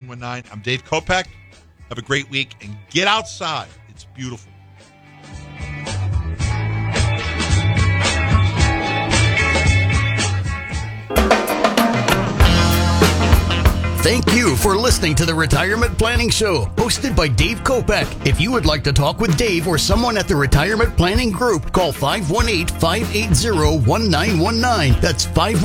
919. I'm Dave Kopeck. Have a great week and get outside. It's beautiful. Thank you for listening to the Retirement Planning Show, hosted by Dave Kopeck. If you would like to talk with Dave or someone at the Retirement Planning Group, call 518-580-1919. That's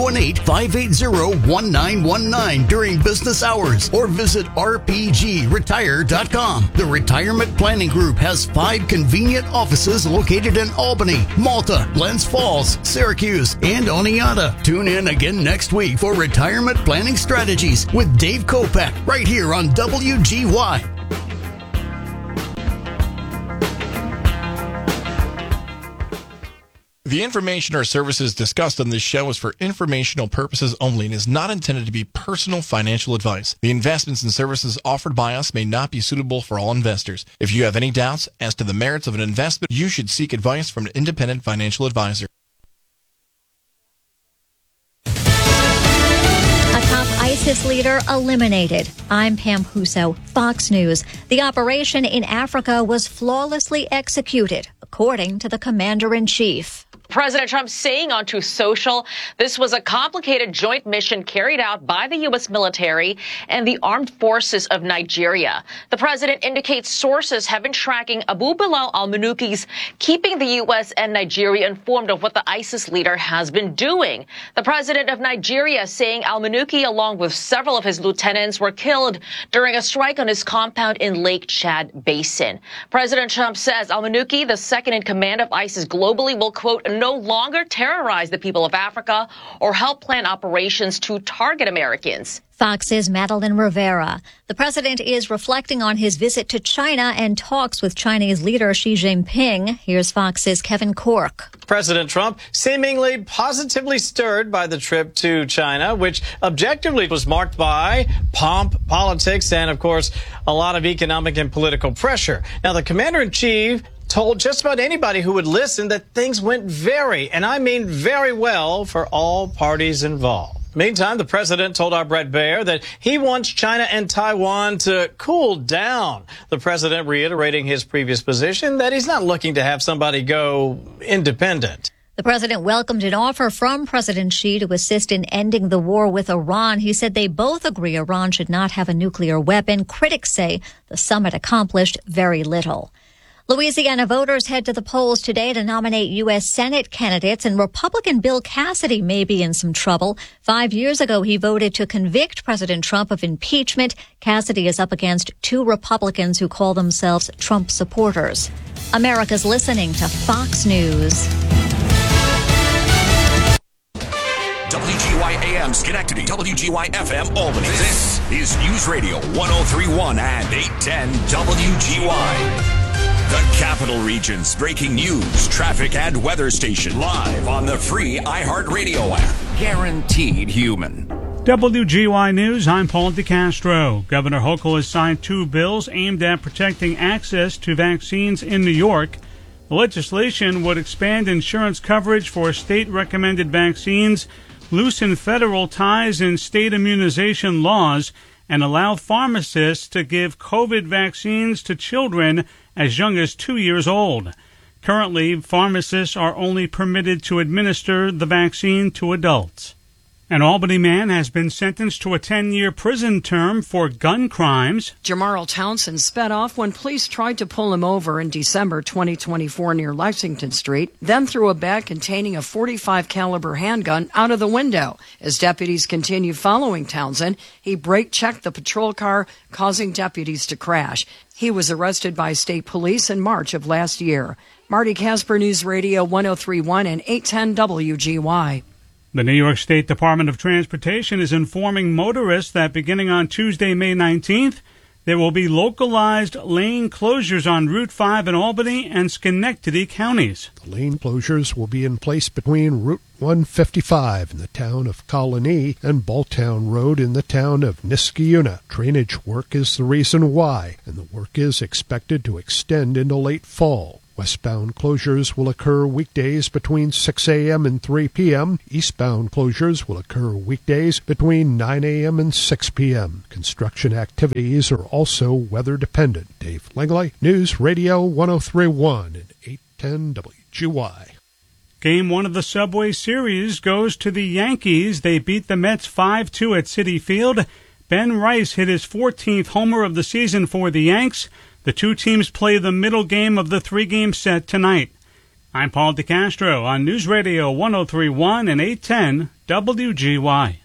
518-580-1919 during business hours, or visit rpgretire.com. The Retirement Planning Group has 5 convenient offices located in Albany, Malta, Glens Falls, Syracuse, and Oneonta. Tune in again next week for Retirement Planning Strategies with Dave Kopeck, right here on WGY. The information or services discussed on this show is for informational purposes only and is not intended to be personal financial advice. The investments and services offered by us may not be suitable for all investors. If you have any doubts as to the merits of an investment, you should seek advice from an independent financial advisor. ISIS leader eliminated. I'm Pam Huso, Fox News. The operation in Africa was flawlessly executed, according to the commander-in-chief. President Trump saying on Truth Social, this was a complicated joint mission carried out by the U.S. military and the armed forces of Nigeria. The president indicates sources have been tracking Abu Bilal al-Manuki's, keeping the U.S. and Nigeria informed of what the ISIS leader has been doing. The president of Nigeria saying al-Manuki, along with several of his lieutenants, were killed during a strike on his compound in Lake Chad Basin. President Trump says al-Manuki, the second in command of ISIS globally, will, quote, no longer terrorize the people of Africa or help plan operations to target Americans. Fox's Madeline Rivera. The president is reflecting on his visit to China and talks with Chinese leader Xi Jinping. Here's Fox's Kevin Cork. President Trump seemingly positively stirred by the trip to China, which objectively was marked by pomp, politics, and, of course, a lot of economic and political pressure. Now, the commander-in-chief told just about anybody who would listen that things went very, and I mean very well, for all parties involved. Meantime, the president told our Brett Baer that he wants China and Taiwan to cool down. The president reiterating his previous position that he's not looking to have somebody go independent. The president welcomed an offer from President Xi to assist in ending the war with Iran. He said they both agree Iran should not have a nuclear weapon. Critics say the summit accomplished very little. Louisiana voters head to the polls today to nominate U.S. Senate candidates, and Republican Bill Cassidy may be in some trouble. 5 years ago, he voted to convict President Trump of impeachment. Cassidy is up against 2 Republicans who call themselves Trump supporters. America's listening to Fox News. WGY AM Schenectady, WGY FM Albany. This is News Radio 1031 and 810 WGY. The Capital Region's breaking news, traffic, and weather station live on the free iHeartRadio app. Guaranteed human. WGY News, I'm Paul DeCastro. Governor Hochul has signed 2 bills aimed at protecting access to vaccines in New York. The legislation would expand insurance coverage for state-recommended vaccines, loosen federal ties in state immunization laws, and allow pharmacists to give COVID vaccines to children as young as 2 years old. Currently, pharmacists are only permitted to administer the vaccine to adults. An Albany man has been sentenced to a 10-year prison term for gun crimes. Jamarl Townsend sped off when police tried to pull him over in December 2024 near Lexington Street, then threw a bag containing a .45 caliber handgun out of the window. As deputies continued following Townsend, he brake-checked the patrol car, causing deputies to crash. He was arrested by state police in March of last year. Marty Casper, News Radio 1031 and 810 WGY. The New York State Department of Transportation is informing motorists that beginning on Tuesday, May 19th, there will be localized lane closures on Route 5 in Albany and Schenectady counties. The lane closures will be in place between Route 155 in the town of Colony and Balltown Road in the town of Niskayuna. Drainage work is the reason why, and the work is expected to extend into late fall. Westbound closures will occur weekdays between 6 a.m. and 3 p.m. Eastbound closures will occur weekdays between 9 a.m. and 6 p.m. Construction activities are also weather dependent. Dave Langley, News Radio 1031 and 810 WGY. Game 1 of the Subway Series goes to the Yankees. They beat the Mets 5-2 at Citi Field. Ben Rice hit his 14th homer of the season for the Yanks. The two teams play the middle game of the three-game set tonight. I'm Paul DeCastro on News Radio 1031 and 810 WGY.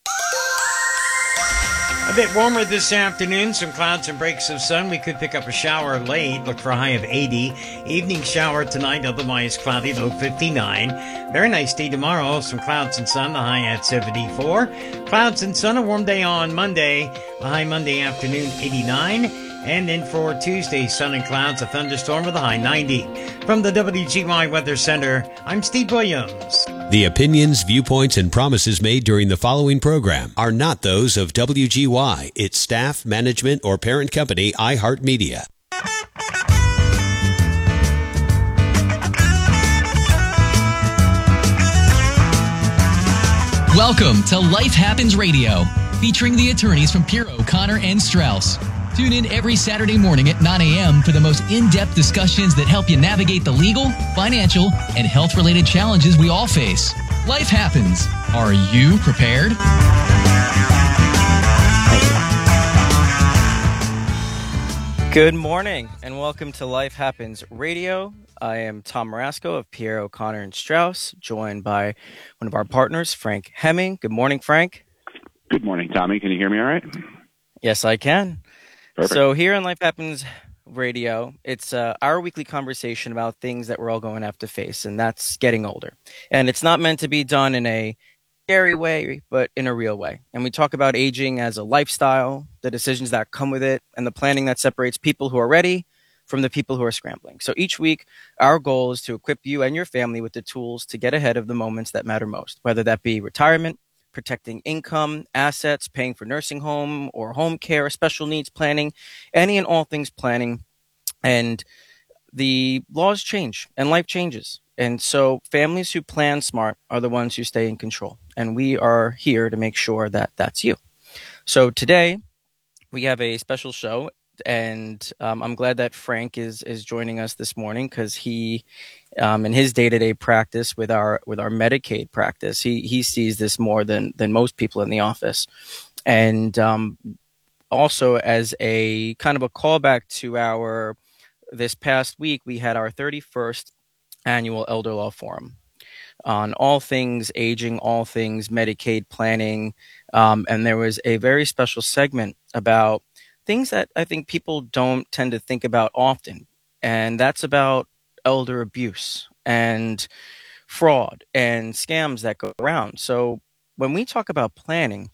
A bit warmer this afternoon, some clouds and breaks of sun. We could pick up a shower late, look for a high of 80. Evening shower tonight, otherwise cloudy, low 59. Very nice day tomorrow, some clouds and sun, the high at 74. Clouds and sun, a warm day on Monday, a high Monday afternoon, 89. And then for Tuesday, sun and clouds, a thunderstorm with a high 90. From the WGY Weather Center, I'm Steve Williams. The opinions, viewpoints, and promises made during the following program are not those of WGY, its staff, management, or parent company, iHeartMedia. Welcome to Life Happens Radio, featuring the attorneys from Pierre, O'Connor, and Strauss. Tune in every Saturday morning at 9 a.m. for the most in-depth discussions that help you navigate the legal, financial, and health-related challenges we all face. Life happens. Are you prepared? Good morning, and welcome to Life Happens Radio. I am Tom Marasco of Pierre, O'Connor, and Strauss, joined by one of our partners, Frank Hemming. Good morning, Frank. Good morning, Tommy. Can you hear me all right? Yes, I can. Perfect. So here on Life Happens Radio, it's our weekly conversation about things that we're all going to have to face, and that's getting older. And it's not meant to be done in a scary way, but in a real way. And we talk about aging as a lifestyle, the decisions that come with it, and the planning that separates people who are ready from the people who are scrambling. So each week, our goal is to equip you and your family with the tools to get ahead of the moments that matter most, whether that be retirement, protecting income, assets, paying for nursing home or home care, special needs planning, any and all things planning. And the laws change and life changes. And so families who plan smart are the ones who stay in control. And we are here to make sure that that's you. So today we have a special show, and I'm glad that Frank is joining us this morning, because he in his day-to-day practice with our Medicaid practice, he sees this more than most people in the office. And also as a kind of a callback to this past week, we had our 31st annual Elder Law Forum on all things aging, all things Medicaid planning. And there was a very special segment about things that I think people don't tend to think about often. And that's about elder abuse and fraud and scams that go around. So when we talk about planning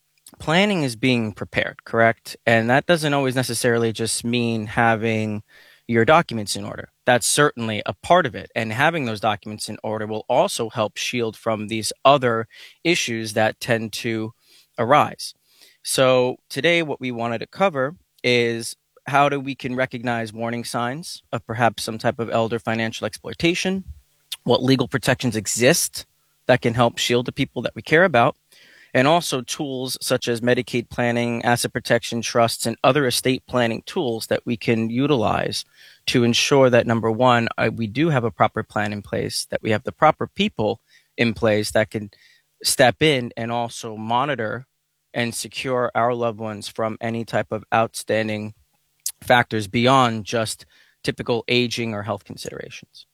is being prepared, correct? And that doesn't always necessarily just mean having your documents in order. That's certainly a part of it. And having those documents in order will also help shield from these other issues that tend to arise. So today what we wanted to cover is how we can recognize warning signs of perhaps some type of elder financial exploitation, what legal protections exist that can help shield the people that we care about, and also tools such as Medicaid planning, asset protection trusts, and other estate planning tools that we can utilize to ensure that, number one, we do have a proper plan in place, that we have the proper people in place that can step in and also monitor and secure our loved ones from any type of outstanding factors beyond just typical aging or health considerations.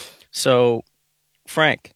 So, Frank,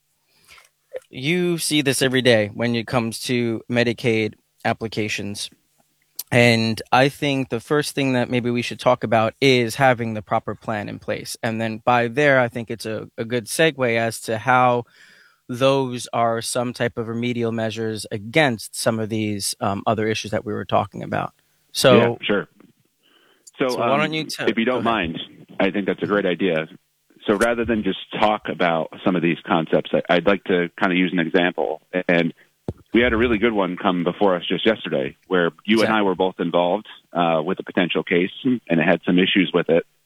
you see this every day when it comes to Medicaid applications. And I think the first thing that maybe we should talk about is having the proper plan in place. And then by there, I think it's a good segue as to how those are some type of remedial measures against some of these other issues that we were talking about. So, yeah, sure. So why don't you if you don't mind, I think that's a great idea. So rather than just talk about some of these concepts, I'd like to kind of use an example. And we had a really good one come before us just yesterday where you and I were both involved with a potential case, and it had some issues with it.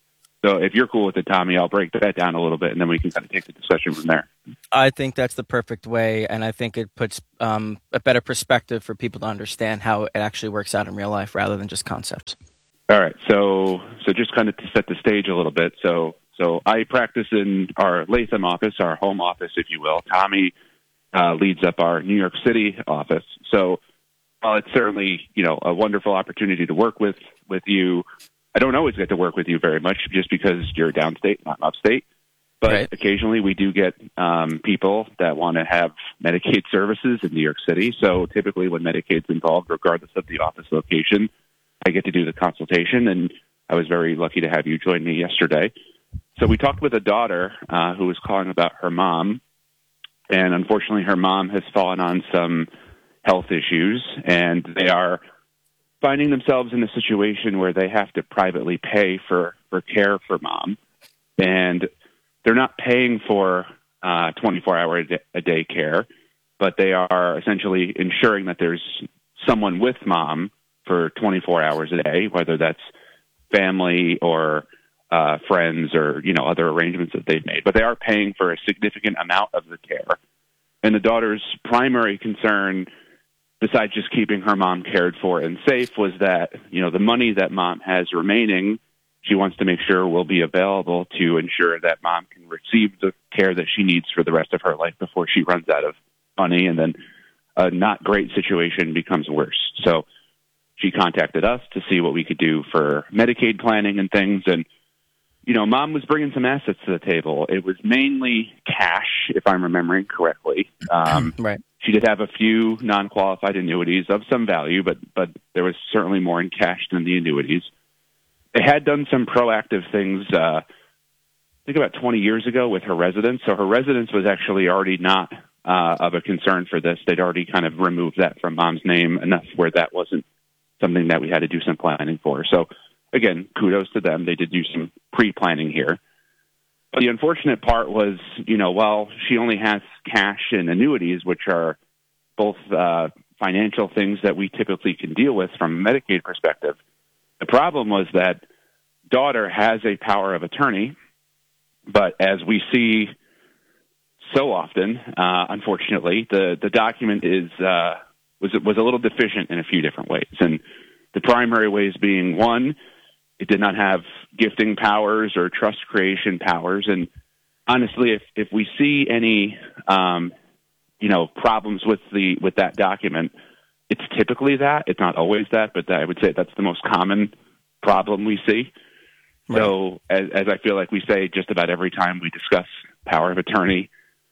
So if you're cool with it, Tommy, I'll break that down a little bit, and then we can kind of take the discussion from there. I think that's the perfect way, and I think it puts a better perspective for people to understand how it actually works out in real life rather than just concepts. All right, so just kind of to set the stage a little bit. So I practice in our Latham office, our home office, if you will. Tommy leads up our New York City office. So while it's certainly, a wonderful opportunity to work with you, I don't always get to work with you very much just because you're downstate, not upstate. But right. Occasionally we do get people that want to have Medicaid services in New York City. So typically when Medicaid's involved, regardless of the office location, I get to do the consultation. And I was very lucky to have you join me yesterday. So we talked with a daughter who was calling about her mom. And unfortunately, her mom has fallen on some health issues, and they are finding themselves in a situation where they have to privately pay for care for mom. And they're not paying for 24-hour-a-day care, but they are essentially ensuring that there's someone with mom for 24 hours a day, whether that's family or friends or, other arrangements that they've made. But they are paying for a significant amount of the care. And the daughter's primary concern, besides just keeping her mom cared for and safe, was that, the money that mom has remaining, she wants to make sure will be available to ensure that mom can receive the care that she needs for the rest of her life before she runs out of money. And then a not great situation becomes worse. So she contacted us to see what we could do for Medicaid planning and things. And, mom was bringing some assets to the table. It was mainly cash, if I'm remembering correctly. Right. She did have a few non-qualified annuities of some value, but there was certainly more in cash than the annuities. They had done some proactive things, I think about 20 years ago with her residence. So her residence was actually already not of a concern for this. They'd already kind of removed that from mom's name enough where that wasn't something that we had to do some planning for. So again, kudos to them. They did do some pre-planning here. But the unfortunate part was, while she only has cash and annuities, which are both financial things that we typically can deal with from a Medicaid perspective, the problem was that daughter has a power of attorney, but as we see so often, unfortunately, the document was a little deficient in a few different ways. And the primary ways being, one, it did not have gifting powers or trust creation powers. And honestly, if we see any, problems with that document, it's typically that. It's not always that, but I would say that's the most common problem we see. Right. So as I feel like we say just about every time we discuss power of attorney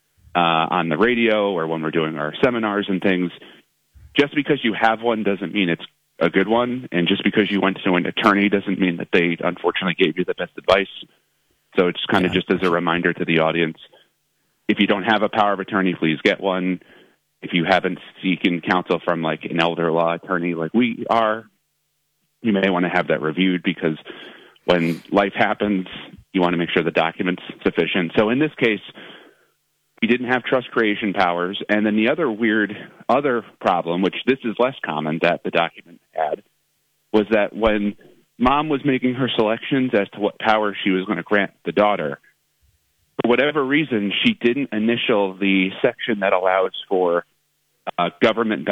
on the radio or when we're doing our seminars and things, just because you have one doesn't mean it's a good one, and just because you went to an attorney doesn't mean that they unfortunately gave you the best advice. So it's kind of just as a reminder to the audience, if you don't have a power of attorney, please get one. If you haven't seeking counsel from like an elder law attorney like we are, you may want to have that reviewed, because when life happens, you want to make sure the document's sufficient. So in this case, we didn't have trust creation powers. And then the other problem, which this is less common that the document had, was that when mom was making her selections as to what power she was going to grant the daughter, for whatever reason, she didn't initial the section that allows for government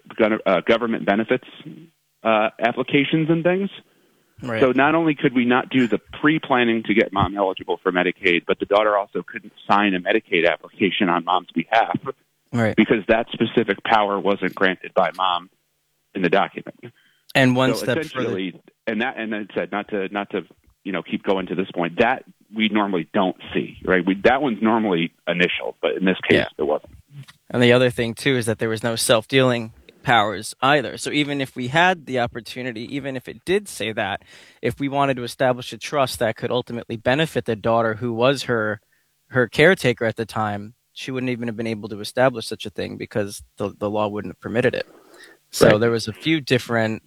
benefits applications and things. Right. So not only could we not do the pre-planning to get mom eligible for Medicaid, but the daughter also couldn't sign a Medicaid application on mom's behalf, right, because that specific power wasn't granted by mom in the document. And one step further, and then said not to keep going to this point, that we normally don't see, right? That one's normally initial, but in this case, it wasn't. And the other thing too is that there was no self-dealing powers either. So even if we had the opportunity, even if it did say that, if we wanted to establish a trust that could ultimately benefit the daughter who was her caretaker at the time, she wouldn't even have been able to establish such a thing because the law wouldn't have permitted it. So there was a few different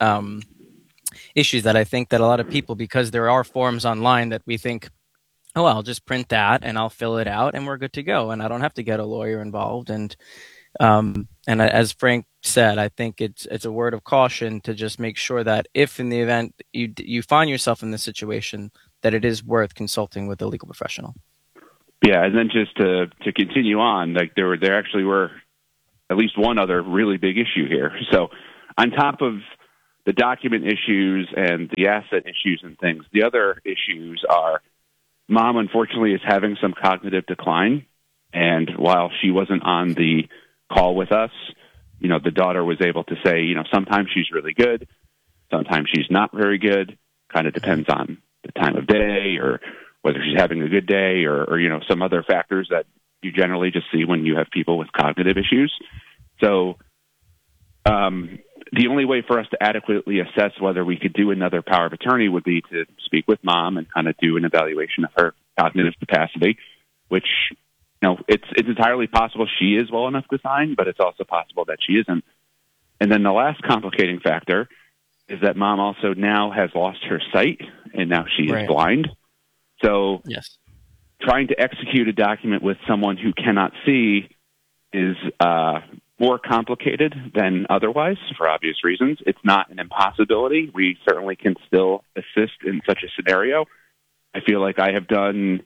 issues that I think that a lot of people, because there are forms online that we think, oh, I'll just print that and I'll fill it out and we're good to go and I don't have to get a lawyer involved. And as Frank said, I think it's a word of caution to just make sure that if in the event you find yourself in this situation, that it is worth consulting with a legal professional. Yeah, and then just to continue on, like there actually were at least one other really big issue here. So on top of the document issues and the asset issues and things, the other issues are Mom, unfortunately, is having some cognitive decline. And while she wasn't on the call with us, the daughter was able to say, sometimes she's really good, sometimes she's not very good. Kind of depends on the time of day or whether she's having a good day or some other factors that you generally just see when you have people with cognitive issues. So the only way for us to adequately assess whether we could do another power of attorney would be to speak with Mom and kind of do an evaluation of her cognitive capacity, which, it's entirely possible she is well enough to sign, but it's also possible that she isn't. And then the last complicating factor is that Mom also now has lost her sight, and now she is blind. So yes, trying to execute a document with someone who cannot see is more complicated than otherwise for obvious reasons. It's not an impossibility. We certainly can still assist in such a scenario. I feel like I have done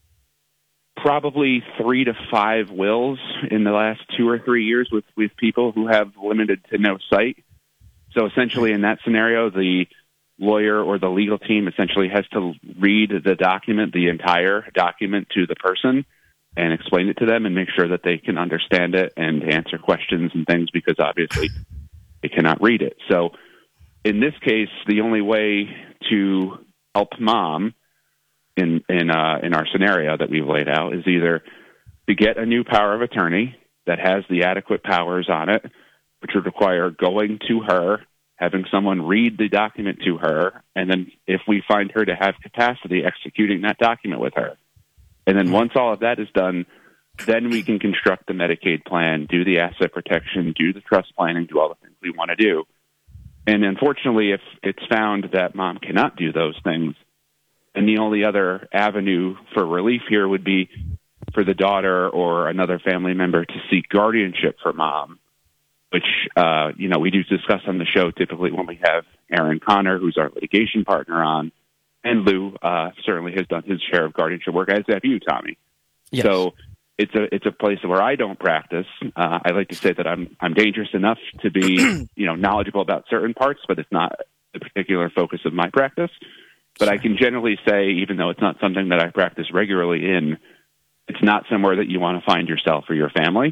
probably 3 to 5 wills in the last 2 or 3 years with people who have limited to no sight. So essentially in that scenario, the lawyer or the legal team essentially has to read the document, the entire document, to the person and explain it to them and make sure that they can understand it and answer questions and things, because obviously they cannot read it. So in this case, the only way to help Mom in our scenario that we've laid out is either to get a new power of attorney that has the adequate powers on it, which would require going to her, having someone read the document to her, and then if we find her to have capacity, executing that document with her. And then once all of that is done, then we can construct the Medicaid plan, do the asset protection, do the trust planning, do all the things we want to do. And unfortunately, if it's found that Mom cannot do those things, then the only other avenue for relief here would be for the daughter or another family member to seek guardianship for Mom, which, we do discuss on the show typically when we have Aaron Connor, who's our litigation partner, on, and Lou certainly has done his share of guardianship work, as have you, Tommy. Yes. So it's a place where I don't practice. I like to say that I'm dangerous enough to be, knowledgeable about certain parts, but it's not the particular focus of my practice. But I can generally say, even though it's not something that I practice regularly in, it's not somewhere that you want to find yourself or your family.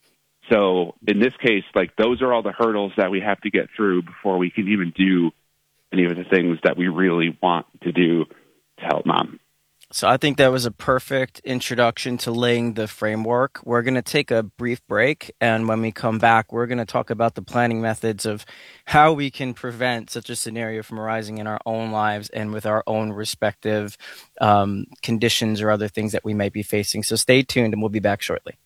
So in this case, those are all the hurdles that we have to get through before we can even do any of the things that we really want to do to help Mom. So I think that was a perfect introduction to laying the framework. We're going to take a brief break, and when we come back, we're going to talk about the planning methods of how we can prevent such a scenario from arising in our own lives and with our own respective conditions or other things that we might be facing. So stay tuned, and we'll be back shortly.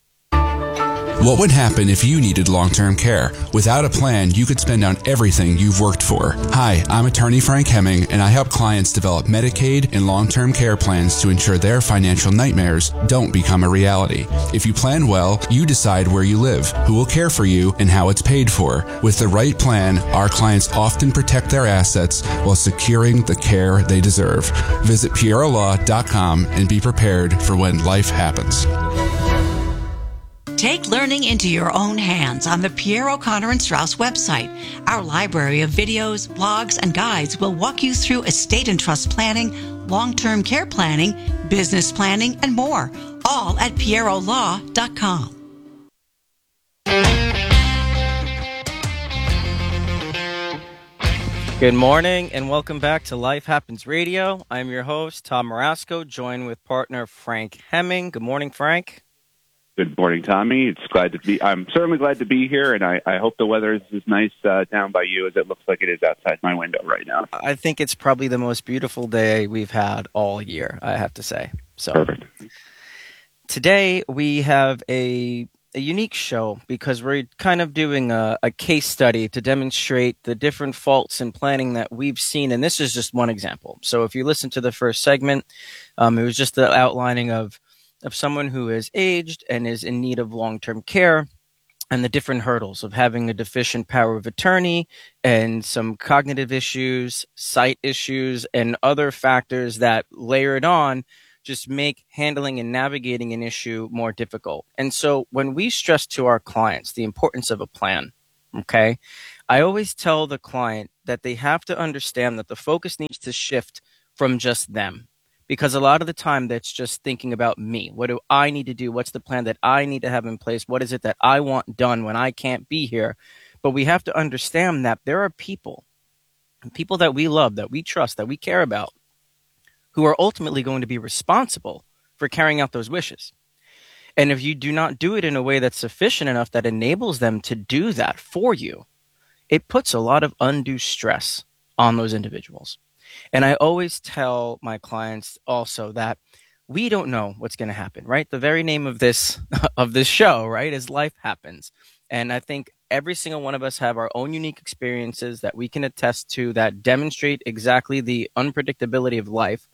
What would happen if you needed long-term care? Without a plan, you could spend on everything you've worked for. Hi, I'm attorney Frank Hemming, and I help clients develop Medicaid and long-term care plans to ensure their financial nightmares don't become a reality. If you plan well, you decide where you live, who will care for you, and how it's paid for. With the right plan, our clients often protect their assets while securing the care they deserve. Visit PierroLaw.com and be prepared for when life happens. Take learning into your own hands on the Pierre O'Connor and Strauss website. Our library of videos, blogs, and guides will walk you through estate and trust planning, long-term care planning, business planning, and more, all at PierroLaw.com. Good morning and welcome back to Life Happens Radio. I'm your host, Tom Marasco, joined with partner Frank Hemming. Good morning, Frank. Good morning, Tommy. I'm certainly glad to be here, and I hope the weather is as nice down by you as it looks like it is outside my window right now. I think it's probably the most beautiful day we've had all year, I have to say. So perfect. Today we have a unique show because we're kind of doing a case study to demonstrate the different faults in planning that we've seen, and this is just one example. So if you listen to the first segment, it was just the outlining of someone who is aged and is in need of long-term care. and the different hurdles of having a deficient power of attorney and some cognitive issues, sight issues, and other factors that layered on just make handling and navigating an issue more difficult. And so when we stress to our clients the importance of a plan, okay, I always tell the client that they have to understand that the focus needs to shift from just them. Because a lot of the time that's just thinking about me. What do I need to do? What's the plan that I need to have in place? What is it that I want done when I can't be here? But we have to understand that there are people that we love, that we trust, that we care about, who are ultimately going to be responsible for carrying out those wishes. And if you do not do it in a way that's sufficient enough that enables them to do that for you, it puts a lot of undue stress on those individuals. And I always tell my clients also that we don't know what's going to happen, right? The very name of this show, right, is Life Happens. And I think every single one of us have our own unique experiences that we can attest to that demonstrate exactly the unpredictability of life.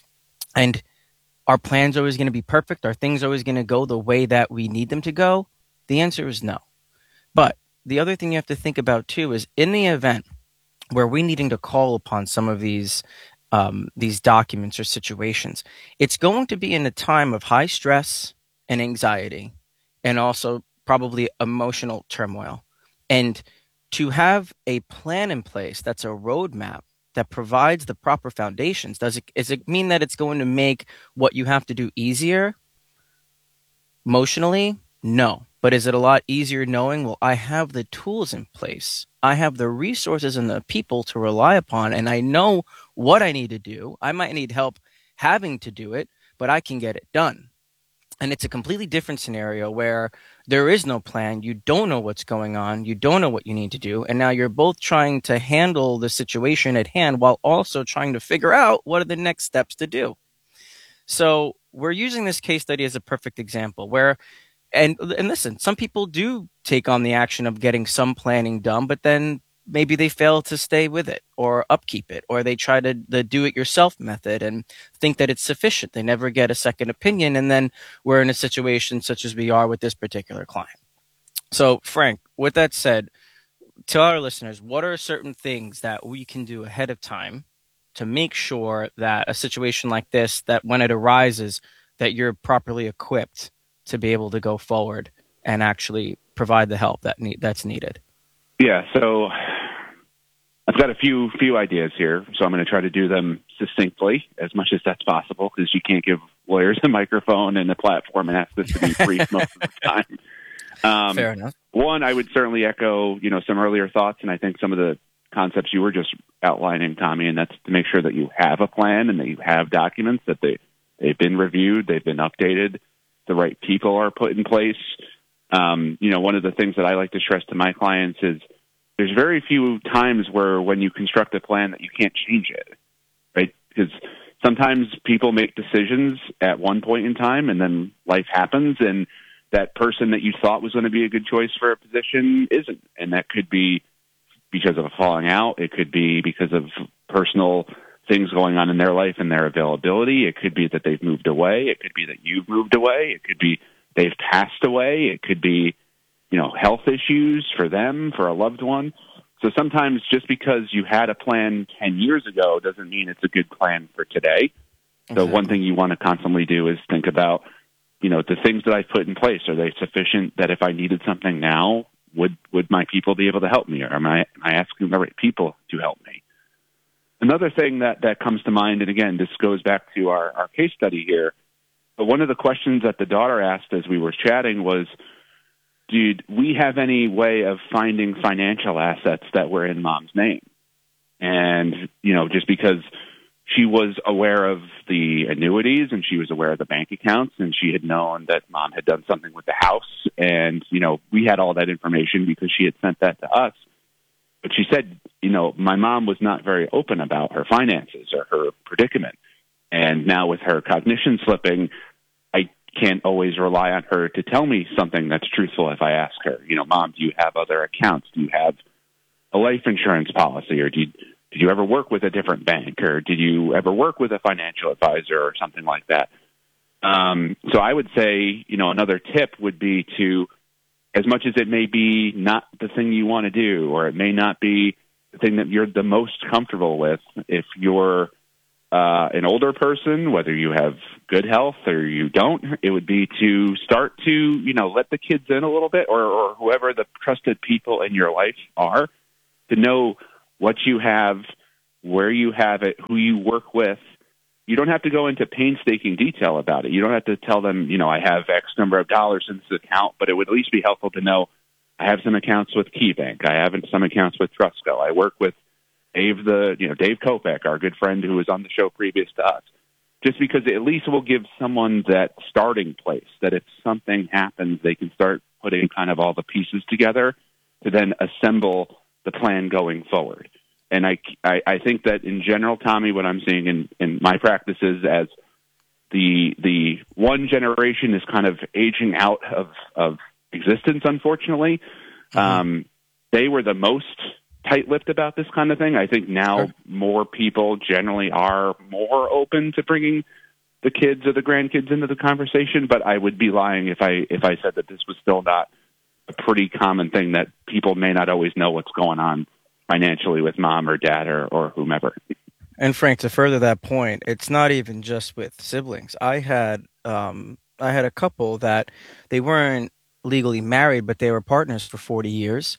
And are plans always going to be perfect? Are things always going to go the way that we need them to go? The answer is no. But the other thing you have to think about too is in the event where we're needing to call upon some of these documents or situations, it's going to be in a time of high stress and anxiety and also probably emotional turmoil. And to have a plan in place that's a roadmap that provides the proper foundations, does it mean that it's going to make what you have to do easier emotionally? No. But is it a lot easier knowing, well, I have the tools in place. I have the resources and the people to rely upon, and I know what I need to do. I might need help having to do it, but I can get it done. And it's a completely different scenario where there is no plan. You don't know what's going on. You don't know what you need to do. And now you're both trying to handle the situation at hand while also trying to figure out what are the next steps to do. So we're using this case study as a perfect example where And listen, some people do take on the action of getting some planning done, but then maybe they fail to stay with it or upkeep it, or they try to the do-it-yourself method and think that it's sufficient. They never get a second opinion, and then we're in a situation such as we are with this particular client. So, Frank, with that said, tell our listeners, what are certain things that we can do ahead of time to make sure that a situation like this, that when it arises, that you're properly equipped to be able to go forward and actually provide the help that's needed? Yeah, so I've got a few ideas here, so I'm going to try to do them succinctly as much as that's possible, because you can't give lawyers a microphone and a platform and ask this to be brief most of the time. Fair enough. One, I would certainly echo, some earlier thoughts, and I think some of the concepts you were just outlining, Tommy, and that's to make sure that you have a plan and that you have documents, that they've been reviewed, they've been updated, the right people are put in place. One of the things that I like to stress to my clients is there's very few times where when you construct a plan that you can't change it, right? Because sometimes people make decisions at one point in time and then life happens and that person that you thought was going to be a good choice for a position isn't. And that could be because of a falling out. It could be because of personal things going on in their life and their availability. It could be that they've moved away. It could be that you've moved away. It could be they've passed away. It could be, health issues for them, for a loved one. So sometimes just because you had a plan 10 years ago doesn't mean it's a good plan for today. So one thing you want to constantly do is think about, the things that I've put in place, are they sufficient that if I needed something now, would my people be able to help me? Or am I asking the right people to help me? Another thing that comes to mind, and again, this goes back to our case study here, but one of the questions that the daughter asked as we were chatting was, did we have any way of finding financial assets that were in mom's name? And, just because she was aware of the annuities and she was aware of the bank accounts and she had known that mom had done something with the house. And, we had all that information because she had sent that to us. But she said, my mom was not very open about her finances or her predicament. And now with her cognition slipping, I can't always rely on her to tell me something that's truthful if I ask her, Mom, do you have other accounts? Do you have a life insurance policy? Or did you ever work with a different bank? Or did you ever work with a financial advisor or something like that? So I would say, another tip would be to as much as it may be not the thing you want to do, or it may not be the thing that you're the most comfortable with, if you're an older person, whether you have good health or you don't, it would be to start to, let the kids in a little bit, or whoever the trusted people in your life are, to know what you have, where you have it, who you work with. You don't have to go into painstaking detail about it. You don't have to tell them, I have X number of dollars in this account, but it would at least be helpful to know I have some accounts with KeyBank. I have some accounts with Trustco. I work with Dave Kopech, our good friend who was on the show previous to us. Just because it at least will give someone that starting place, that if something happens, they can start putting kind of all the pieces together to then assemble the plan going forward. And I think that in general, Tommy, what I'm seeing in my practices, as the one generation is kind of aging out of existence, unfortunately, they were the most tight-lipped about this kind of thing. I think now more people generally are more open to bringing the kids or the grandkids into the conversation, but I would be lying if I said that this was still not a pretty common thing, that people may not always know what's going on financially with mom or dad or whomever. And Frank, to further that point, it's not even just with siblings. I had a couple that they weren't legally married, but they were partners for 40 years.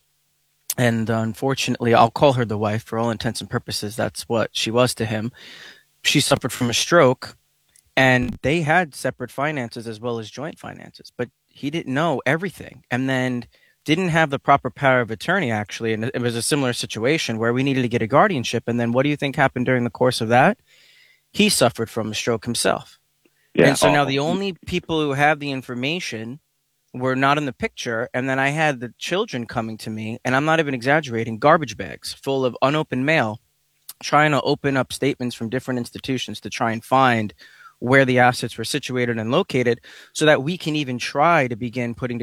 And unfortunately, I'll call her the wife for all intents and purposes. That's what she was to him. She suffered from a stroke, and they had separate finances as well as joint finances, but he didn't know everything, and then didn't have the proper power of attorney, actually. And it was a similar situation where we needed to get a guardianship. And then what do you think happened during the course of that? He suffered from a stroke himself. Yeah. And so now the only people who have the information were not in the picture. And then I had the children coming to me, and I'm not even exaggerating, garbage bags full of unopened mail, trying to open up statements from different institutions to try and find where the assets were situated and located, so that we can even try to begin putting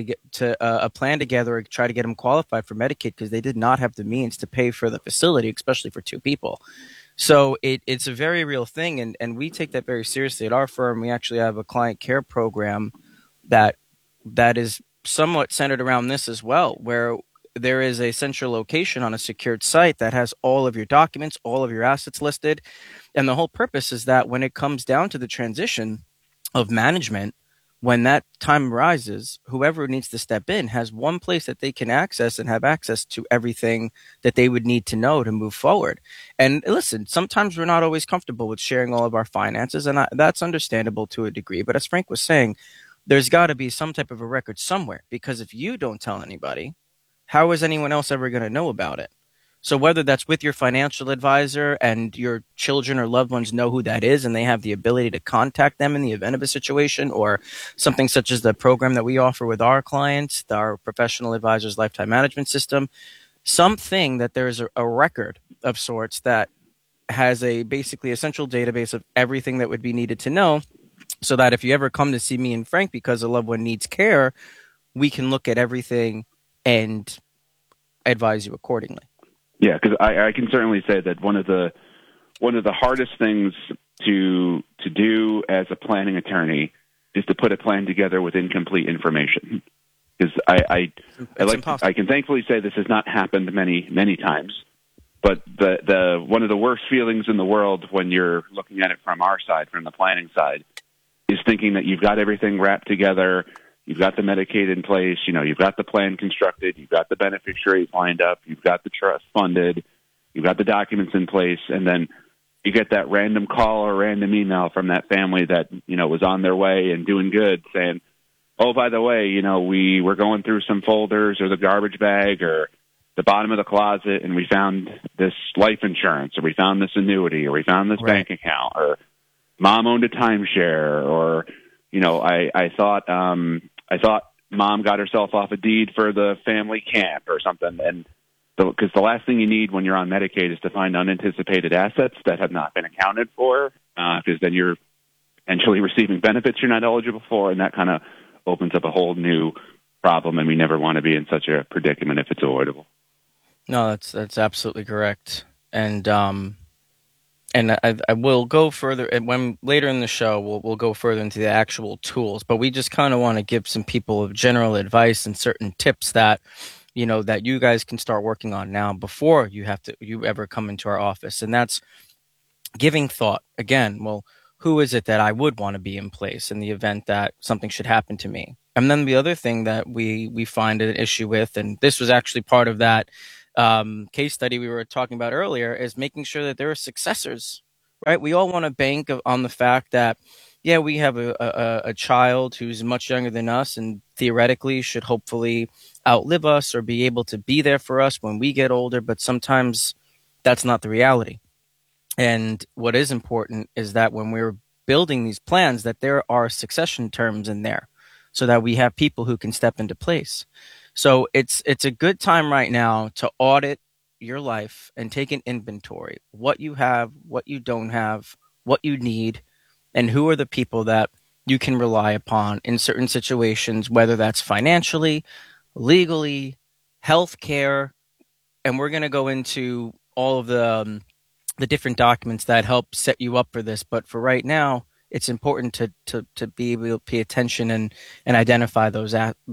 a plan together, or try to get them qualified for Medicaid, because they did not have the means to pay for the facility, especially for two people. So it's a very real thing, and we take that very seriously at our firm. We actually have a client care program that is somewhat centered around this as well, where there is a central location on a secured site that has all of your documents, all of your assets listed. And the whole purpose is that when it comes down to the transition of management, when that time arises, whoever needs to step in has one place that they can access and have access to everything that they would need to know to move forward. And listen, sometimes we're not always comfortable with sharing all of our finances, and that's understandable to a degree. But as Frank was saying, there's got to be some type of a record somewhere, because if you don't tell anybody, how is anyone else ever going to know about it? So whether that's with your financial advisor and your children or loved ones know who that is and they have the ability to contact them in the event of a situation, or something such as the program that we offer with our clients, our professional advisors lifetime management system, something that there's a record of sorts that has basically a central database of everything that would be needed to know, so that if you ever come to see me and Frank because a loved one needs care, we can look at everything and advise you accordingly. Yeah, because I can certainly say that one of the hardest things to do as a planning attorney is to put a plan together with incomplete information. Because I can thankfully say this has not happened many times, but the one of the worst feelings in the world when you're looking at it from our side, from the planning side, is thinking that you've got everything wrapped together. You've got the Medicaid in place, you've got the plan constructed, you've got the beneficiaries lined up, you've got the trust funded, you've got the documents in place, and then you get that random call or random email from that family that, was on their way and doing good, saying, oh, by the way, we were going through some folders or the garbage bag or the bottom of the closet, and we found this life insurance, or we found this annuity, or we found this bank account, or mom owned a timeshare, or, I thought mom got herself off a deed for the family camp or something. And because the last thing you need when you're on Medicaid is to find unanticipated assets that have not been accounted for, because then you're potentially receiving benefits you're not eligible for, and that kind of opens up a whole new problem, and we never want to be in such a predicament if it's avoidable. No, that's absolutely correct. And and I will go further, and when later in the show we'll go further into the actual tools, but we just kind of want to give some people general advice and certain tips that that you guys can start working on now before you ever come into our office. And that's giving thought again. Well, who is it that I would want to be in place in the event that something should happen to me? And then the other thing that we find an issue with, and this was actually part of that case study we were talking about earlier, is making sure that there are successors, right? We all want to bank on the fact that, yeah, we have a child who's much younger than us and theoretically should hopefully outlive us or be able to be there for us when we get older. But sometimes that's not the reality. And what is important is that when we're building these plans, that there are succession terms in there so that we have people who can step into place. So it's a good time right now to audit your life and take an inventory. What you have, what you don't have, what you need, and who are the people that you can rely upon in certain situations, whether that's financially, legally, healthcare. And we're going to go into all of the different documents that help set you up for this. But for right now, it's important to be able to pay attention and identify those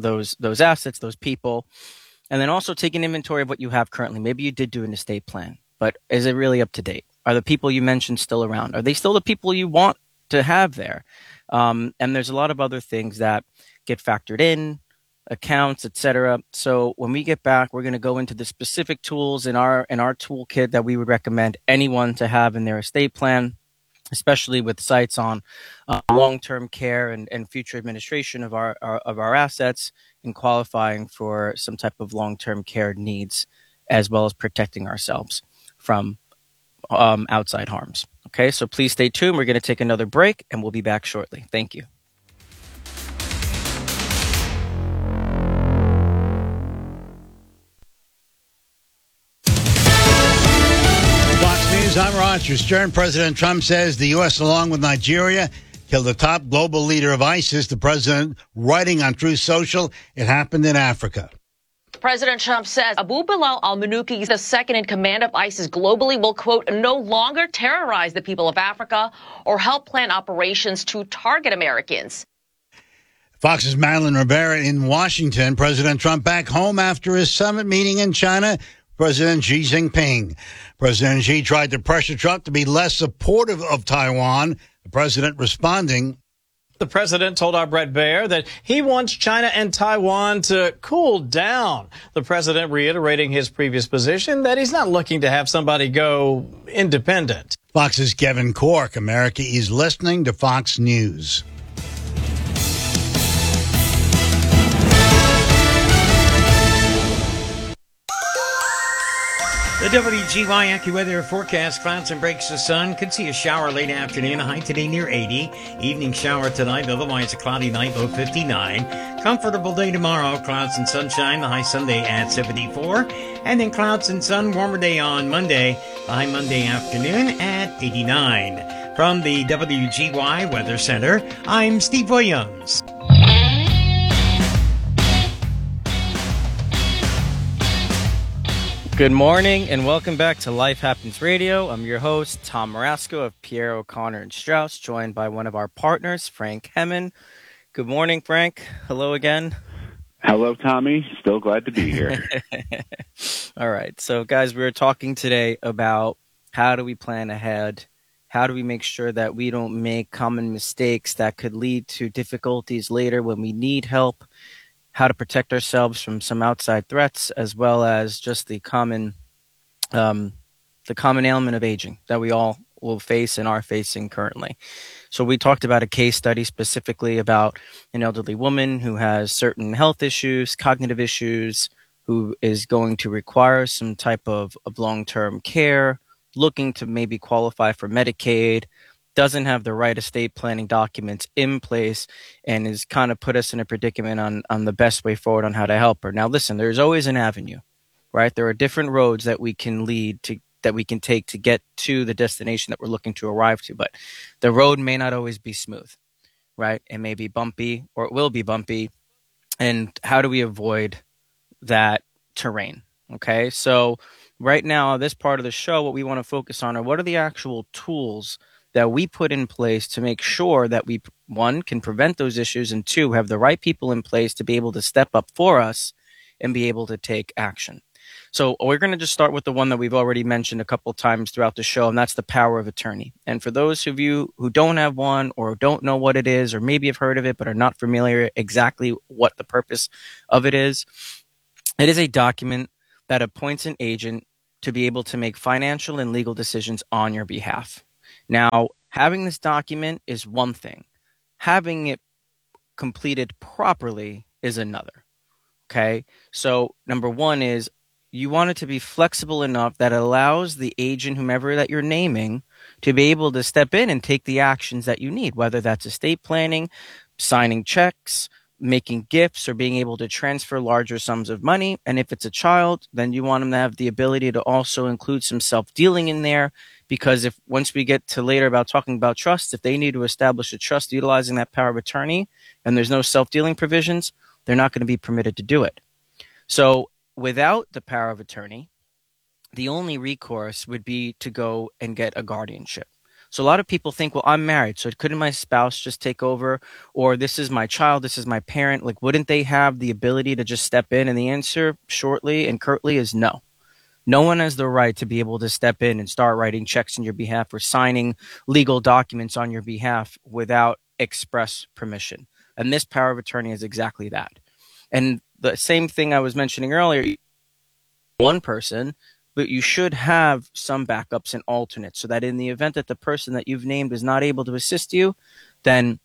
assets, those people, and then also take an inventory of what you have currently. Maybe you did do an estate plan, but is it really up to date? Are the people you mentioned still around? Are they still the people you want to have there? And there's a lot of other things that get factored in, accounts, etc. So when we get back, we're going to go into the specific tools in our toolkit that we would recommend anyone to have in their estate plan, especially with sites on long-term care and future administration of our assets and qualifying for some type of long-term care needs, as well as protecting ourselves from outside harms. Okay, so please stay tuned. We're going to take another break, and we'll be back shortly. Thank you. I'm Roger Stern. President Trump says the U.S., along with Nigeria, killed the top global leader of ISIS. The president writing on Truth Social, it happened in Africa. President Trump says Abu Bilal al-Manuki, the second in command of ISIS globally, will, quote, no longer terrorize the people of Africa or help plan operations to target Americans. Fox's Madeline Rivera in Washington. President Trump back home after his summit meeting in China. President Xi Jinping. President Xi tried to pressure Trump to be less supportive of Taiwan. The president responding. The president told our Brett Baer that he wants China and Taiwan to cool down. The president reiterating his previous position that he's not looking to have somebody go independent. Fox's Kevin Corke. America is listening to Fox News. The WGY AccuWeather forecast: clouds and breaks of sun. Could see a shower late afternoon. A high today near 80. Evening shower tonight. Otherwise a cloudy night. Low 59. Comfortable day tomorrow. Clouds and sunshine. The high Sunday at 74. And then clouds and sun. Warmer day on Monday. The high Monday afternoon at 89. From the WGY Weather Center, I'm Steve Williams. Good morning and welcome back to Life Happens Radio. I'm your host, Tom Marasco of Pierre O'Connor and Strauss, joined by one of our partners, Frank Hemmen. Good morning, Frank. Hello again. Hello, Tommy. Still glad to be here. All right. So, guys, we were talking today about how do we plan ahead? How do we make sure that we don't make common mistakes that could lead to difficulties later when we need help? How to protect ourselves from some outside threats, as well as just the common ailment of aging that we all will face and are facing currently. So we talked about a case study specifically about an elderly woman who has certain health issues, cognitive issues, who is going to require some type of long-term care, looking to maybe qualify for Medicaid, doesn't have the right estate planning documents in place, and is kind of put us in a predicament on the best way forward on how to help her. Now, listen, there's always an avenue, right? There are different roads that we can that we can take to get to the destination that we're looking to arrive to, but the road may not always be smooth, right? It may be bumpy, or it will be bumpy. And how do we avoid that terrain? Okay, so right now, this part of the show, what we want to focus on are what are the actual tools that we put in place to make sure that we, one, can prevent those issues, and two, have the right people in place to be able to step up for us and be able to take action. So we're going to just start with the one that we've already mentioned a couple of times throughout the show, and that's the power of attorney. And for those of you who don't have one or don't know what it is, or maybe have heard of it but are not familiar exactly what the purpose of it is a document that appoints an agent to be able to make financial and legal decisions on your behalf. Now, having this document is one thing. Having it completed properly is another. Okay? So, number one is you want it to be flexible enough that it allows the agent, whomever that you're naming, to be able to step in and take the actions that you need, whether that's estate planning, signing checks, making gifts, or being able to transfer larger sums of money. And if it's a child, then you want them to have the ability to also include some self-dealing in there, because if once we get to later about talking about trusts, if they need to establish a trust utilizing that power of attorney and there's no self-dealing provisions, they're not going to be permitted to do it. So without the power of attorney, the only recourse would be to go and get a guardianship. So a lot of people think, well, I'm married, so couldn't my spouse just take over? Or this is my child, this is my parent. Like, wouldn't they have the ability to just step in? And the answer shortly and curtly is no. No one has the right to be able to step in and start writing checks on your behalf or signing legal documents on your behalf without express permission. And this power of attorney is exactly that. And the same thing I was mentioning earlier, one person, but you should have some backups and alternates so that in the event that the person that you've named is not able to assist you, then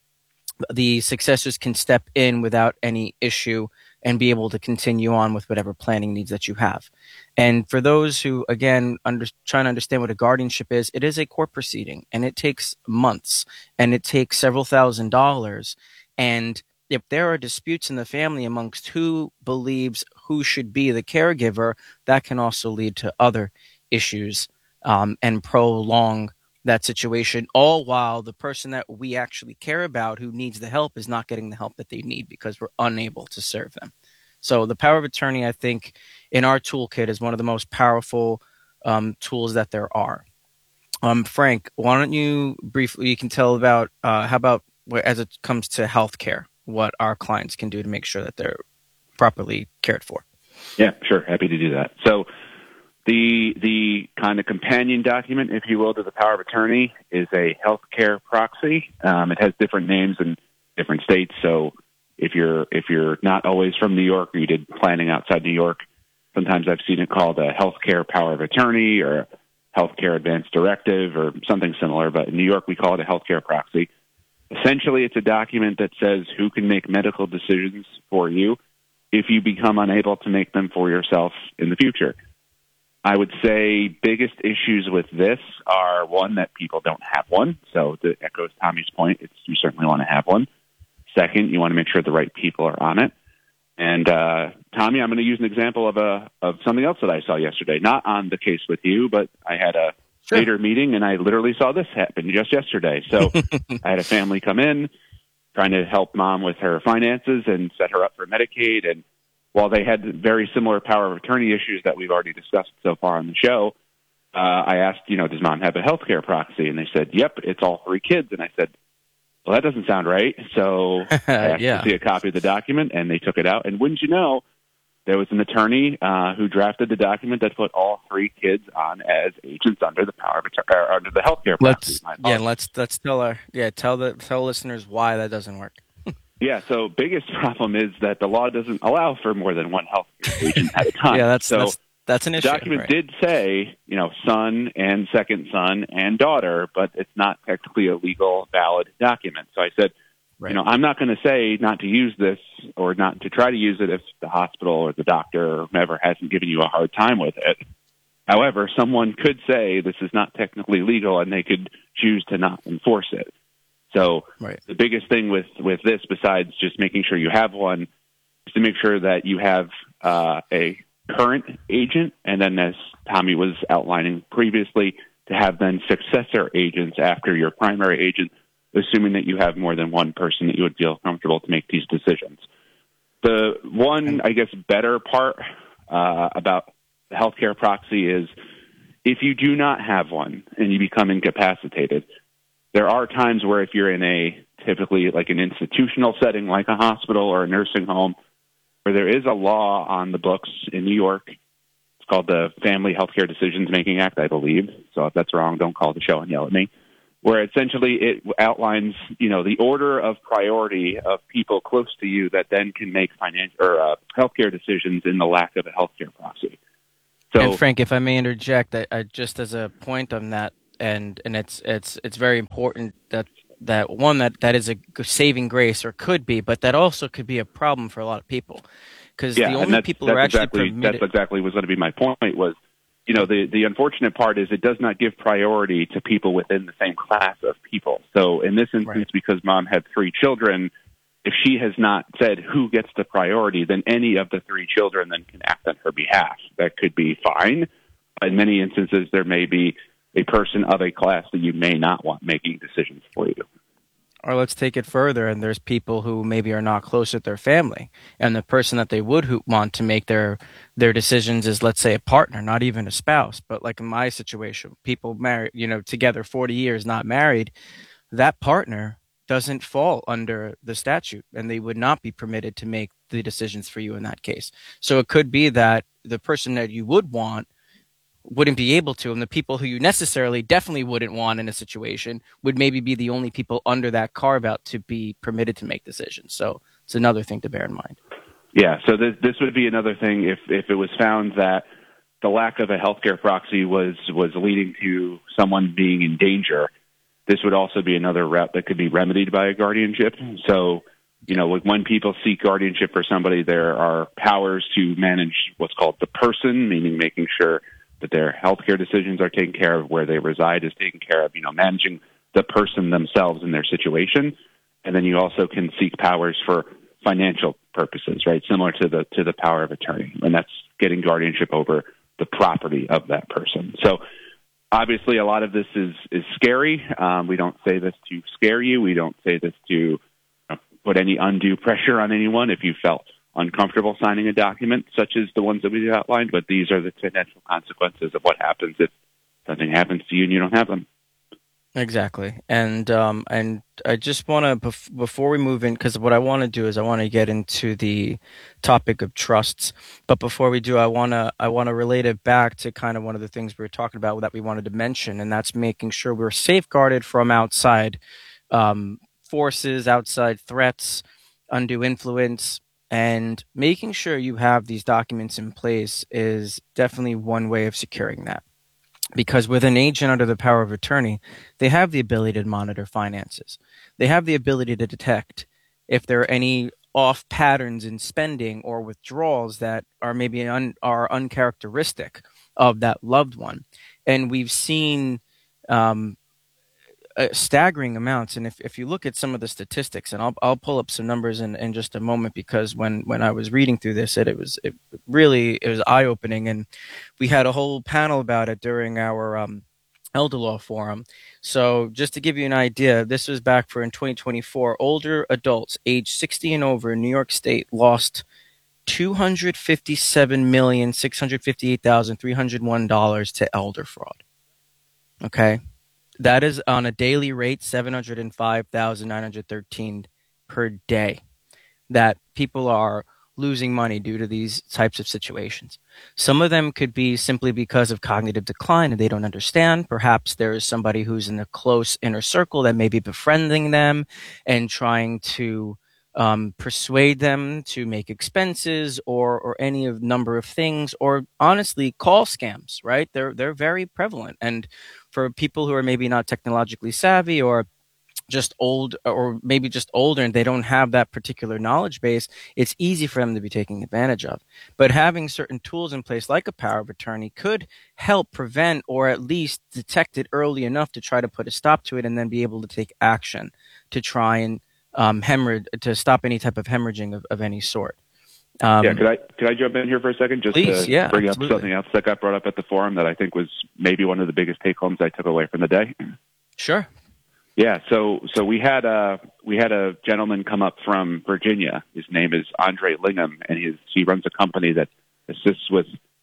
the successors can step in without any issue and be able to continue on with whatever planning needs that you have. And for those who, again, trying to understand what a guardianship is, it is a court proceeding, and it takes months, and it takes several $1,000s. And if there are disputes in the family amongst who believes who should be the caregiver, that can also lead to other issues and prolong that situation, all while the person that we actually care about who needs the help is not getting the help that they need because we're unable to serve them. So the power of attorney, I think, in our toolkit is one of the most powerful tools that there are. Frank, why don't you briefly, you can tell about, how about as it comes to healthcare, what our clients can do to make sure that they're properly cared for. Yeah, sure. Happy to do that. So the kind of companion document, if you will, to the power of attorney is a healthcare proxy. It has different names in different states. So if you're not always from New York, or you did planning outside New York, sometimes I've seen it called a healthcare power of attorney or healthcare advance directive or something similar. But in New York, we call it a healthcare proxy. Essentially, it's a document that says who can make medical decisions for you if you become unable to make them for yourself in the future. I would say biggest issues with this are, one, that people don't have one. So that echoes Tommy's point. You certainly want to have one. Second, you want to make sure the right people are on it. And Tommy, I'm going to use an example of something else that I saw yesterday. Not on the case with you, but I had a later meeting, and I literally saw this happen just yesterday. So I had a family come in trying to help mom with her finances and set her up for Medicaid. And while they had very similar power of attorney issues that we've already discussed so far on the show, I asked, does mom have a healthcare proxy? And they said, yep, it's all 3 kids. And I said, well, that doesn't sound right. So I asked to see a copy of the document, and they took it out. And wouldn't you know, there was an attorney who drafted the document that put all 3 kids on as agents under the power of under the healthcare proxy. Let's tell listeners why that doesn't work. Yeah, so biggest problem is that the law doesn't allow for more than one healthcare agent at a time. Yeah, that's an issue. The document did say, son and second son and daughter, but it's not technically a legal, valid document. So I said, I'm not going to say not to use this or not to try to use it if the hospital or the doctor or whomever hasn't given you a hard time with it. However, someone could say this is not technically legal, and they could choose to not enforce it. So the biggest thing with this, besides just making sure you have one, is to make sure that you have a current agent, and then, as Tommy was outlining previously, to have then successor agents after your primary agent, assuming that you have more than one person that you would feel comfortable to make these decisions. The one, I guess, better part about healthcare proxy is if you do not have one and you become incapacitated, there are times where if you're in a typically like an institutional setting like a hospital or a nursing home, where there is a law on the books in New York. It's called the Family Healthcare Decisions Making Act, I believe. So if that's wrong, don't call the show and yell at me. Where essentially it outlines, the order of priority of people close to you that then can make financial or healthcare decisions in the lack of a healthcare proxy. So, and Frank, if I may interject, I just as a point on that, and it's very important that is a saving grace, or could be, but that also could be a problem for a lot of people, because the only people who are actually permitted. That's exactly was going to be my point. Was the unfortunate part is it does not give priority to people within the same class of people. So in this instance, because mom had 3 children, if she has not said who gets the priority, then any of the 3 children then can act on her behalf. That could be fine. In many instances, there may be a person of a class that you may not want making decisions for you. Or let's take it further, and there's people who maybe are not close with their family, and the person that they would want to make their decisions is, let's say, a partner, not even a spouse. But like in my situation, people married, together 40 years, not married, that partner doesn't fall under the statute, and they would not be permitted to make the decisions for you in that case. So it could be that the person that you would want wouldn't be able to, and the people who you definitely wouldn't want in a situation would maybe be the only people under that carve-out to be permitted to make decisions. So it's another thing to bear in mind. Yeah, so this would be another thing if it was found that the lack of a healthcare proxy was leading to someone being in danger. This would also be another route that could be remedied by a guardianship. So, when people seek guardianship for somebody, there are powers to manage what's called the person, meaning making sure that their healthcare decisions are taken care of, where they reside is taken care of, managing the person themselves and their situation. And then you also can seek powers for financial purposes, right? Similar to the power of attorney. And that's getting guardianship over the property of that person. So obviously a lot of this is scary. We don't say this to scare you. We don't say this to put any undue pressure on anyone if you felt uncomfortable signing a document such as the ones that we outlined, but these are the potential consequences of what happens if something happens to you and you don't have them. Exactly. And I just want to, before we move in, because what I want to do is I want to get into the topic of trusts. But before we do, I want to relate it back to kind of one of the things we were talking about that we wanted to mention, and that's making sure we're safeguarded from outside forces, outside threats, undue influence. And making sure you have these documents in place is definitely one way of securing that. Because with an agent under the power of attorney, they have the ability to monitor finances. They have the ability to detect if there are any off patterns in spending or withdrawals that are maybe are uncharacteristic of that loved one. And we've seen staggering amounts. And if you look at some of the statistics, and I'll pull up some numbers in just a moment, because when I was reading through this, it was eye-opening, and we had a whole panel about it during our Elder Law Forum. So just to give you an idea, this was back in 2024, older adults age 60 and over in New York State lost $257,658,301 to elder fraud. Okay? That is on a daily rate, $705,913 per day, that people are losing money due to these types of situations. Some of them could be simply because of cognitive decline and they don't understand. Perhaps there is somebody who's in a close inner circle that may be befriending them and trying to persuade them to make expenses or any of number of things, or honestly call scams, right? They're very prevalent. And for people who are maybe not technologically savvy or just old, or maybe just older and they don't have that particular knowledge base, it's easy for them to be taken advantage of. But having certain tools in place like a power of attorney could help prevent or at least detect it early enough to try to put a stop to it and then be able to take action to try and to stop any type of hemorrhaging of any sort. Could I jump in here for a second? Just please, to bring up something else that got brought up at the forum that I think was maybe one of the biggest take-homes I took away from the day. Sure. Yeah, so we had a gentleman come up from Virginia. His name is Andre Lingham, and he runs a company that assists with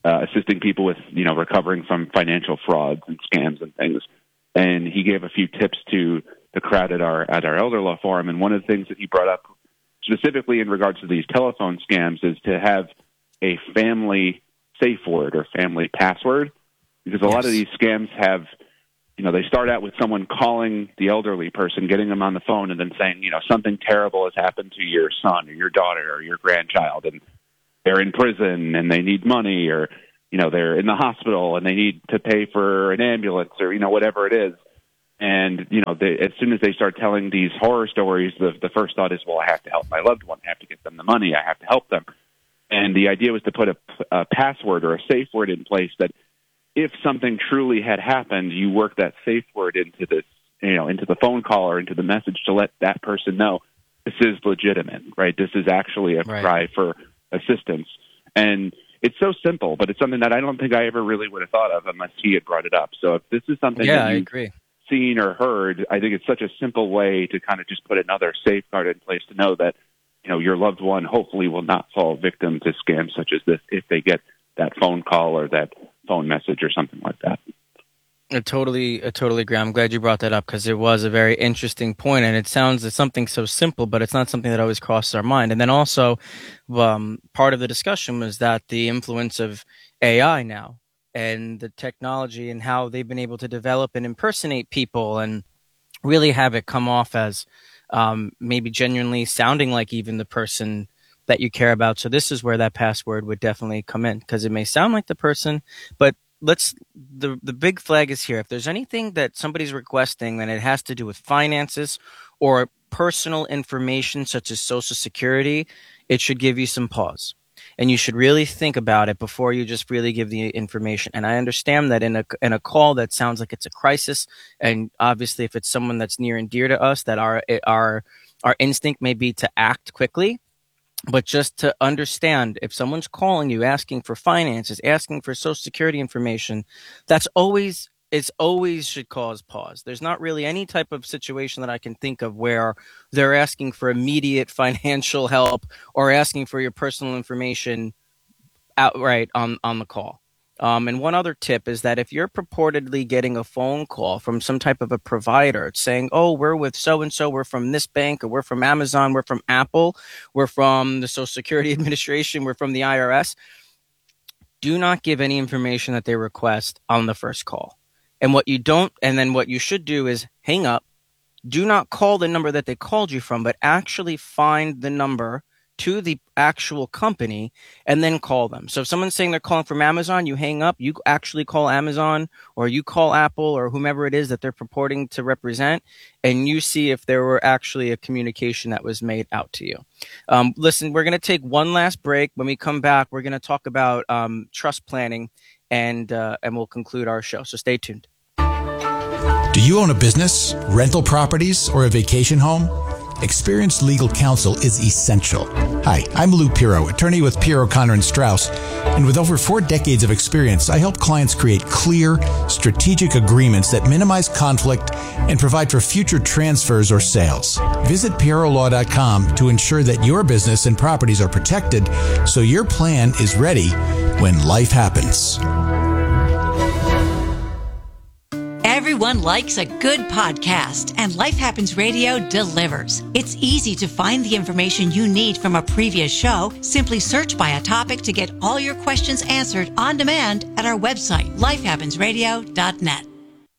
assisting people with, recovering from financial frauds and scams and things. And he gave a few tips to the crowd at our elder law forum. And one of the things that he brought up specifically in regards to these telephone scams is to have a family safe word or family password, because a lot of these scams have, they start out with someone calling the elderly person, getting them on the phone, and then saying, something terrible has happened to your son or your daughter or your grandchild, and they're in prison and they need money, or, they're in the hospital and they need to pay for an ambulance, or, whatever it is. And, as soon as they start telling these horror stories, the first thought is, well, I have to help my loved one. I have to get them the money. I have to help them. And the idea was to put a password or a safe word in place that if something truly had happened, you work that safe word into this, into the phone call or into the message to let that person know this is legitimate, right? This is actually a cry for assistance. And it's so simple, but it's something that I don't think I ever really would have thought of unless he had brought it up. So if this is something that you've seen or heard, I think it's such a simple way to kind of just put another safeguard in place to know that, your loved one hopefully will not fall victim to scams such as this if they get that phone call or that phone message or something like that. I totally agree. I'm glad you brought that up because it was a very interesting point, and it sounds like something so simple, but it's not something that always crosses our mind. And then also, part of the discussion was that the influence of AI now and the technology and how they've been able to develop and impersonate people and really have it come off as maybe genuinely sounding like even the person that you care about. So this is where that password would definitely come in, because it may sound like the person, but the big flag is here. If there's anything that somebody's requesting and it has to do with finances or personal information such as Social Security, it should give you some pause. And you should really think about it before you just really give the information. And I understand that in a call that sounds like it's a crisis, and obviously if it's someone that's near and dear to us, that our instinct may be to act quickly. But just to understand, if someone's calling you asking for finances, asking for Social Security information, it always should cause pause. There's not really any type of situation that I can think of where they're asking for immediate financial help or asking for your personal information outright on the call. And one other tip is that if you're purportedly getting a phone call from some type of a provider saying, oh, we're with so-and-so, we're from this bank, or we're from Amazon, we're from Apple, we're from the Social Security Administration, we're from the IRS, do not give any information that they request on the first call. And what you should do is hang up. Do not call the number that they called you from, but actually find the number to the actual company and then call them. So if someone's saying they're calling from Amazon, you hang up, you actually call Amazon or you call Apple or whomever it is that they're purporting to represent, and you see if there were actually a communication that was made out to you. Listen, we're going to take one last break. When we come back, we're going to talk about trust planning and we'll conclude our show. So stay tuned. Do you own a business, rental properties, or a vacation home? Experienced legal counsel is essential. Hi, I'm Lou Pirro, attorney with Pirro, Connor & Strauss, and with over 4 decades of experience, I help clients create clear, strategic agreements that minimize conflict and provide for future transfers or sales. Visit PirroLaw.com to ensure that your business and properties are protected so your plan is ready when life happens. Everyone likes a good podcast, and Life Happens Radio delivers. It's easy to find the information you need from a previous show. Simply search by a topic to get all your questions answered on demand at our website, lifehappensradio.net.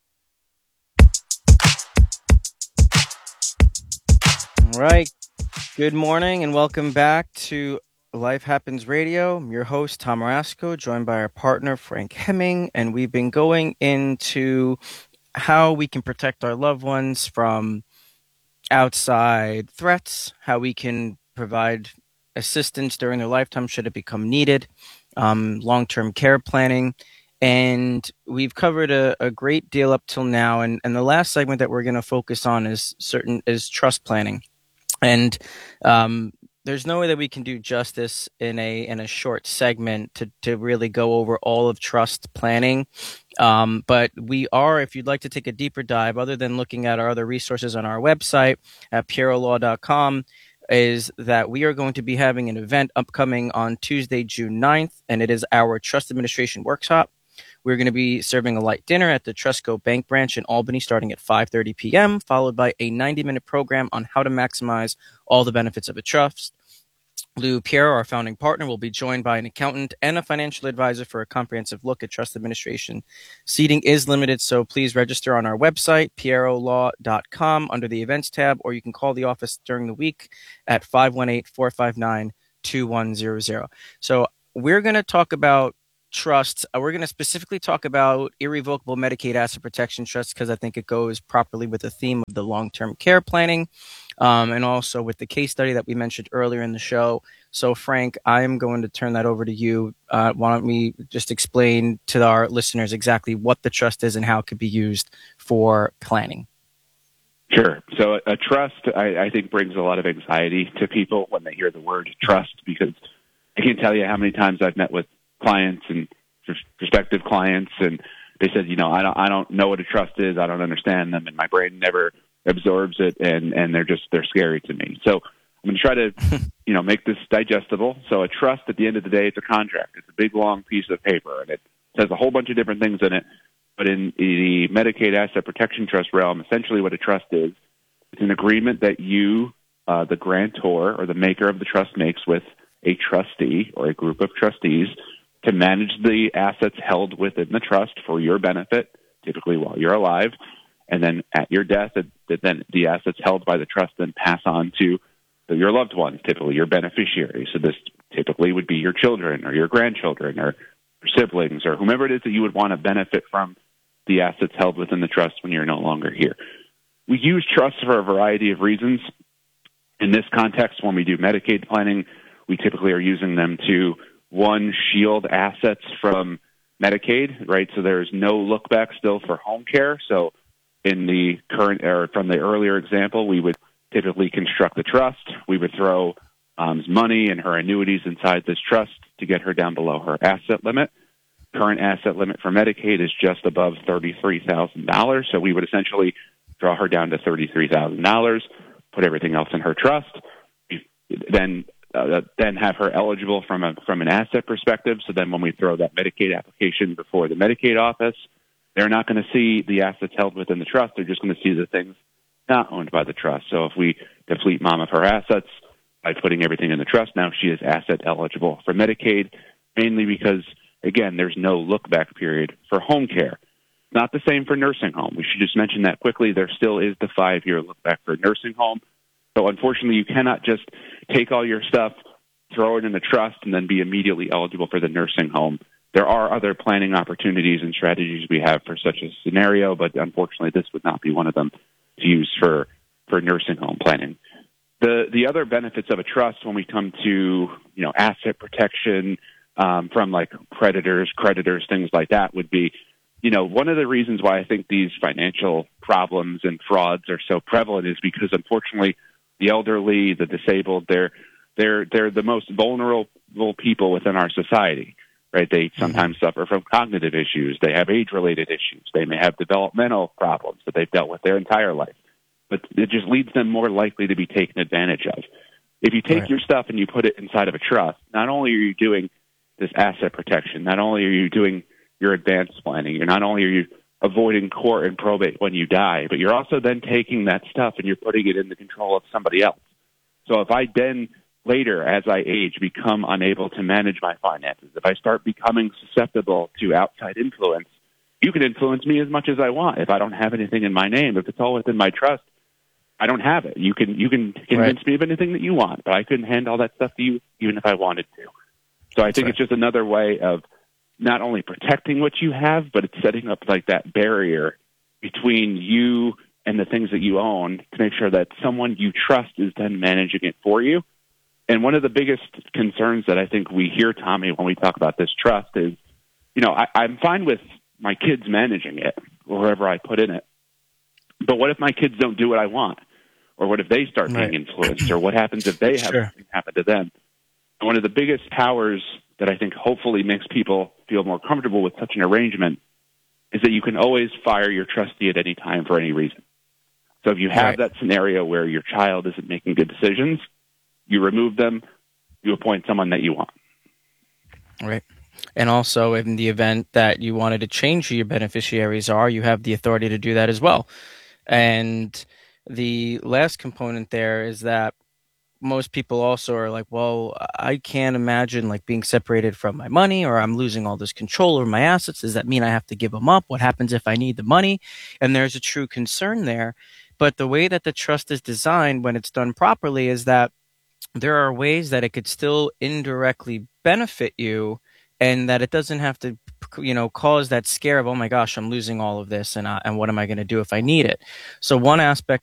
All right. Good morning and welcome back to Life Happens Radio. I'm your host, Tom Marasco, joined by our partner, Frank Hemming, and we've been going into how we can protect our loved ones from outside threats, how we can provide assistance during their lifetime should it become needed, long-term care planning, and we've covered a great deal up till now. And the last segment that we're going to focus on is trust planning, and there's no way that we can do justice in a short segment to really go over all of trust planning. But we are, if you'd like to take a deeper dive, other than looking at our other resources on our website at PirroLaw.com, is that we are going to be having an event upcoming on Tuesday, June 9th, and it is our Trust Administration Workshop. We're going to be serving a light dinner at the Trustco Bank branch in Albany starting at 5:30 p.m., followed by a 90-minute program on how to maximize all the benefits of a trust. Lou Piero, our founding partner, will be joined by an accountant and a financial advisor for a comprehensive look at trust administration. Seating is limited, so please register on our website, pierolaw.com, under the events tab, or you can call the office during the week at 518-459-2100. So we're going to talk about trusts. We're going to specifically talk about irrevocable Medicaid asset protection trusts because I think it goes properly with the theme of the long-term care planning. And also with the case study that we mentioned earlier in the show. So, Frank, I'm going to turn that over to you. Why don't we just explain to our listeners exactly what the trust is and how it could be used for planning? Sure. So a trust, I think, brings a lot of anxiety to people when they hear the word trust, because I can't tell you how many times I've met with clients and prospective clients, and they said, I don't know what a trust is. I don't understand them, and my brain never absorbs it, and they're scary to me. So I'm going to try to, make this digestible. So a trust, at the end of the day, it's a contract. It's a big, long piece of paper, and it has a whole bunch of different things in it. But in the Medicaid Asset Protection Trust realm, essentially what a trust is, it's an agreement that you, the grantor or the maker of the trust, makes with a trustee or a group of trustees to manage the assets held within the trust for your benefit, typically while you're alive. And then at your death, then the assets held by the trust then pass on to your loved ones, typically your beneficiaries. So this typically would be your children or your grandchildren or your siblings or whomever it is that you would want to benefit from the assets held within the trust when you're no longer here. We use trusts for a variety of reasons. In this context, when we do Medicaid planning, we typically are using them to, one, shield assets from Medicaid, right? So there's no look back still for home care. So in the current, or from the earlier example, we would typically construct the trust. We would throw money and her annuities inside this trust to get her down below her asset limit. Current asset limit for Medicaid is just above $33,000. So we would essentially draw her down to $33,000, put everything else in her trust, then have her eligible from an asset perspective. So then when we throw that Medicaid application before the Medicaid office, they're not going to see the assets held within the trust. They're just going to see the things not owned by the trust. So if we deplete mom of her assets by putting everything in the trust, now she is asset eligible for Medicaid, mainly because, again, there's no look-back period for home care. Not the same for nursing home. We should just mention that quickly. There still is the 5-year look-back for nursing home. So unfortunately, you cannot just take all your stuff, throw it in a trust, and then be immediately eligible for the nursing home. There are other planning opportunities and strategies we have for such a scenario, but unfortunately, this would not be one of them to use for nursing home planning. The other benefits of a trust when we come to asset protection from like creditors, things like that would be, one of the reasons why I think these financial problems and frauds are so prevalent is because unfortunately the elderly, the disabled, they're the most vulnerable people within our society. Right? They sometimes suffer from cognitive issues. They have age-related issues. They may have developmental problems that they've dealt with their entire life. But it just leads them more likely to be taken advantage of. If you take your stuff and you put it inside of a trust, not only are you doing this asset protection, not only are you doing your advanced planning, not only are you avoiding court and probate when you die, but you're also then taking that stuff and you're putting it in the control of somebody else. So if I then later, as I age, become unable to manage my finances, if I start becoming susceptible to outside influence, you can influence me as much as I want. If I don't have anything in my name, if it's all within my trust, I don't have it. You can convince me of anything that you want, but I couldn't hand all that stuff to you even if I wanted to. So I think it's just another way of not only protecting what you have, but it's setting up like that barrier between you and the things that you own to make sure that someone you trust is then managing it for you. And one of the biggest concerns that I think we hear, Tommy, when we talk about this trust is, I'm fine with my kids managing it, wherever I put in it. But what if my kids don't do what I want? Or what if they start being influenced? Or what happens if they have something happen to them? And one of the biggest powers that I think hopefully makes people feel more comfortable with such an arrangement is that you can always fire your trustee at any time for any reason. So if you have that scenario where your child isn't making good decisions, You remove them, you appoint someone that you want. Right. And also, in the event that you wanted to change who your beneficiaries are, you have the authority to do that as well. And the last component there is that most people also are like, well, I can't imagine like being separated from my money, or I'm losing all this control over my assets. Does that mean I have to give them up? What happens if I need the money? And there's a true concern there. But the way that the trust is designed when it's done properly is that there are ways that it could still indirectly benefit you, and that it doesn't have to, cause that scare of, oh my gosh, I'm losing all of this, and what am I going to do if I need it? So one aspect